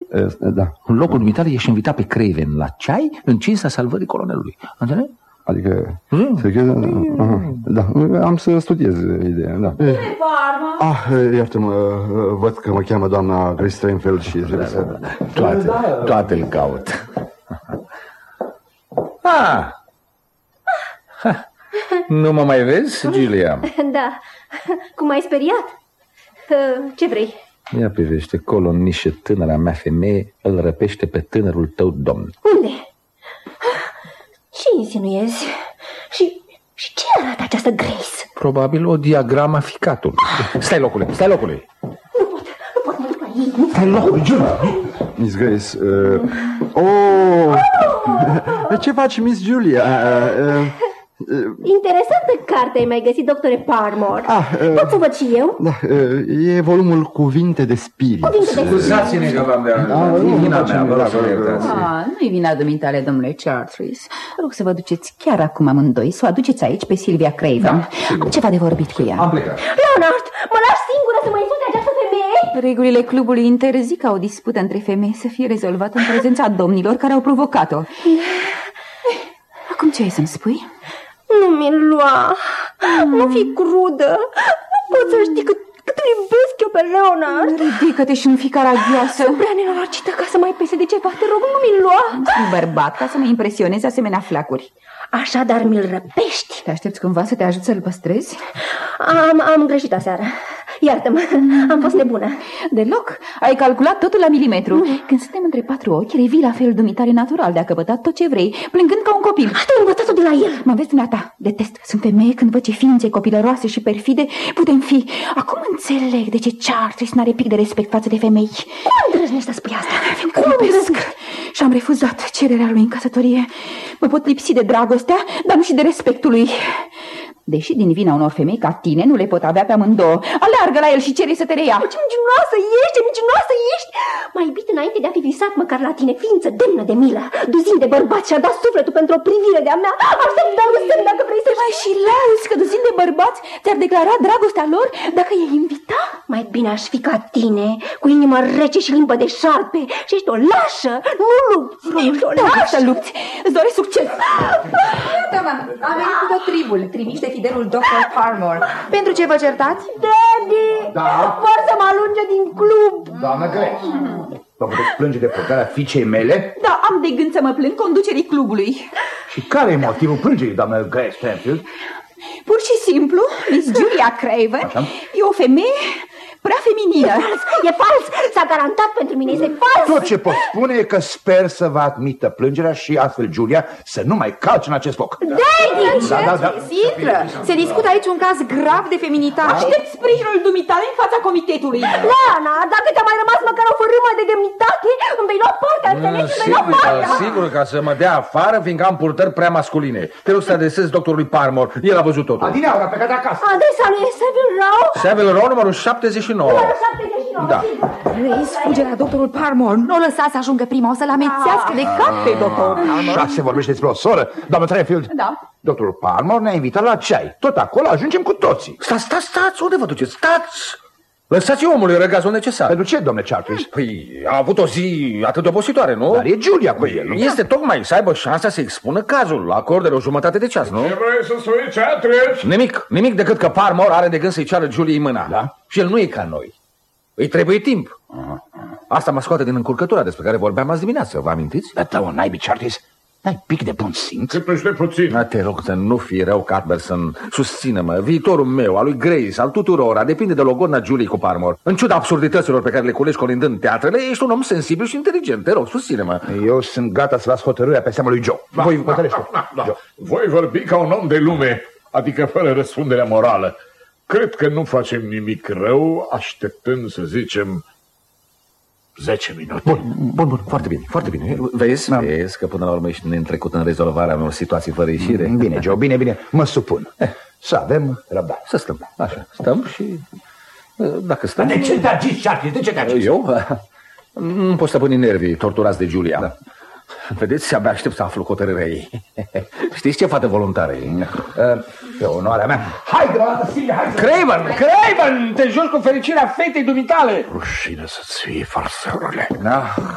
Da. În locul dumitale ești invitat pe Craven la ceai în cinstea salvării colonelului. Înțelegi? Adică... Da, am să studiez ideea, da. Iartă-mă, văd că mă cheamă doamna Grace Steinfeld și trebuie să... Toate îl caut. Nu mă mai vezi, Julia? Da, cum ai speriat? Ce vrei? Ia privește, colo în nișă tânăra mea femeie îl răpește pe tânărul tău domn. Unde? Ce insinuezi? Și ce arată această Grace? Probabil o diagramă a ficatului. Stai locului. Nu pot mă duc la ei. Stai locului, Julia. Miss Grace, ce faci, Miss Julia? Interesantă carte ai mai găsit, doctore Parmore. Pot să văd și eu? Da, e volumul Cuvinte de Spirit. Scuzați-ne că v-am de-a... Nu-i vina mea, vă rog să iertați. Nu-i vina dumitale, domnule Chartres. Rog să vă duceți chiar acum amândoi, să o aduceți aici pe Sylvia Craven. Am ceva de vorbit cu ea. Am plecat. Leonard, mă lași singură să mă insulte această femeie? Regulile clubului interzic ca o dispută între femei să fie rezolvată în prezența domnilor care au provocat-o. Acum ce ai să-mi spui? Nu mi-l lua. Nu fi crudă. Nu pot să știi cât îl iubesc eu pe Leonard. Ridică-te și nu fi caragioasă. Sunt prea nenorocită ca să mai pese de ceva. Te rog, nu mi-l lua. Sunt bărbat ca să mă impresionezi asemenea flacuri. Așadar mi-l răpești. Te aștepți cândva să te ajut să-l păstrezi? Am greșit aseară. Iartă-mă, am fost nebună. Deloc, ai calculat totul la milimetru. Când suntem între patru ochi, revii la felul dumitare natural de a căpăta tot ce vrei, plângând ca un copil. Asta ai învățat-o de la el. Mă vezi dumneata, detest. Sunt femeie când văd ce ființe copilăroase și perfide putem fi. Acum înțeleg de ce Chartres n-are pic de respect față de femei. Cum îndrăznești să spui asta? Fiindcă iubesc și am refuzat cererea lui în căsătorie. Mă pot lipsi de dragostea, dar nu și de respectul lui. Deși din vina unor femei ca tine nu le pot avea pe amândouă. Aleargă la el și cere să te reia. Ce mincinoasă ești! Mai iubit înainte de a fi visat măcar la tine, ființă demnă de milă. Duzin de bărbat și-a dat sufletul pentru o privire de-a mea. Aș să-mi dau un semn dacă vrei să mai și lauzi că duzin de bărbați ți-ar declara dragostea lor dacă i-ai invita? Mai bine aș fi ca tine, cu inimă rece și limbă de șarpe. Și ești o lașă, nu lupți. Ești o lașă. Să lupți, îți doresc succes. Iată-mă, am venit cu tot tribul, trimiși de fidelul Dr. Parmore. Pentru ce vă certați? Daddy, vor să mă alunge din club. Doamnă Grace, vă puteți plânge de purtarea fiicei mele? Da, am de gând să mă plâng conducerii clubului. Și care e motivul plângerii, doamnă Grace Stanfield? Pur și simplu, Miss Julia Craven e o femeie prea feminină. E fals, s-a garantat pentru mine, este fals. Tot ce pot spune e că sper să vă admită plângerea și astfel Julia să nu mai calce în acest loc. Daddy! Intră! Se discută aici un caz grav de feminitate. Aștept sprijinul dumitale în fața comitetului. Lana, dacă ți-a mai rămas măcar o fărâmă de demnitate, îmi vei lua partea, înțelegi? Sigur că să mă dea afară, fiindcă am purtări prea masculine. Te rog să adresez doctorului Parmore, el a văzut totul. Adineaura, a plecat acasă. Adresa lui e Savile Row? Savile Row, numărul 79. Da. Grace, fuge la doctorul Parmore. Nu o lăsa să ajungă prima, o să-l amețească de cap pe doctorul Parmore. 6 vorbește despre o soră, doamnă Treffield. Da. Doctorul Parmore ne-a invitat la ceai. Tot acolo ajungem cu toții. Stați, unde vă duceți? Stați! Lăsați omului răgazul necesar. Pentru ce, domnule Chartres? Păi, a avut o zi atât de obositoare, nu? Dar e Julia cu el, nu? Este tocmai să aibă șansa să expună cazul. Acordă o jumătate de ceas, nu? Ce vrei să spui, Chartres? Nimic decât că Parmore are de gând să-i ceară Juliei mâna. Da? Și el nu e ca noi. Îi trebuie timp. Asta mă scoate din încurcătura despre care vorbeam azi dimineață, vă amintiți? Da, o naibii, Chartres. N-ai pic de bun simț? Cât privește puțin. Te rog să nu fii rău, Cuthbertson. Susține-mă, viitorul meu, al lui Grace, al tuturora, depinde de logodna Julie cu Parmore. În ciuda absurdităților pe care le culegi colindând teatrele, ești un om sensibil și inteligent. Te rog, susține-mă. Eu sunt gata să las hotărârea pe seama lui Joe. Voi hotărăște. Voi vorbi ca un om de lume, adică fără răspunderea morală. Cred că nu facem nimic rău, așteptând, să zicem, 10 minute. Bun, foarte bine. Vezi că până la urmă ești neîntrecut în rezolvarea unor situații fără ieșire. Bine, Joe, bine, mă supun. Să avem răbdare. Să stăm, așa, stăm și... Dacă stăm... De ce te-a zis, Charles? De ce te-a zis? Eu? Nu pot stăpâni nervii torturați de Julia. Da. Vedeți, abia aștept să aflu hotărârea ei. Știți ce fată voluntară e? Pe onoarea mea. Hai, grămadă, Silvia, hai! Craven! Te joci cu fericirea fetei dumitale! Rușine să-ți fie, farseurule. Da.